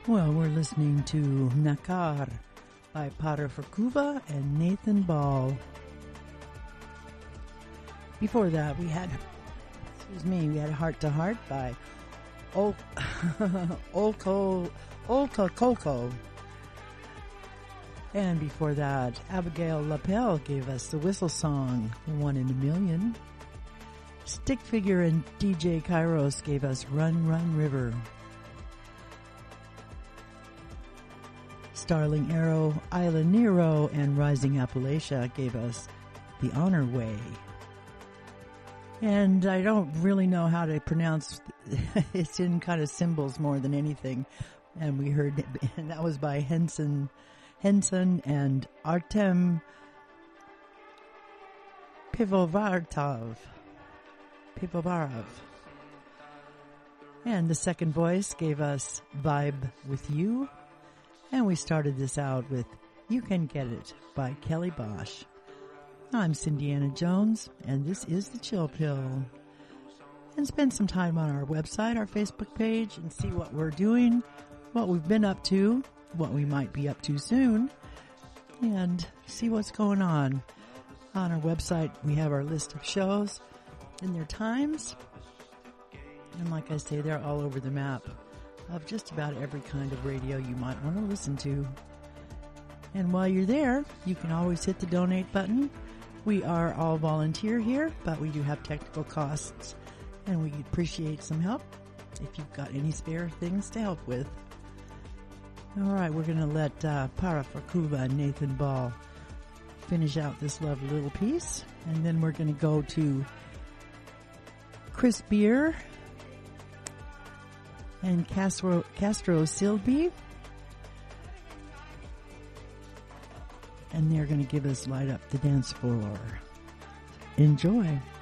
Well, we're listening to Nakar by Para Fakuva and Nathan Ball. Before that, we had Heart to Heart by Olka Coco. And before that, Abigail Lapel gave us the whistle song, One in a Million. Stick Figure and DJ Kairos gave us Run, Run River. Starling Arrow, Isla Nero, and Rising Appalachia gave us The Honor Way. And I don't really know how to pronounce, it's in kind of symbols more than anything. And we heard, and that was by Henson and Artem Pivovarov. And the second voice gave us Vibe With You. And we started this out with You Can Get It by Kelly Bosch. I'm Cindiana Jones, and this is The Chill Pill. And spend some time on our website, our Facebook page, and see what we're doing, what we've been up to, what we might be up to soon, and see what's going on. On our website, we have our list of shows and their times. And like I say, they're all over the map of just about every kind of radio you might want to listen to. And while you're there, you can always hit the donate button. We are all volunteer here, but we do have technical costs, and we appreciate some help if you've got any spare things to help with. All right, we're going to let Para Fakuva and Nathan Ball finish out this lovely little piece, and then we're going to go to Chris Beer and Castro Silby, and they're going to give us Light Up the Dance Floor. Enjoy.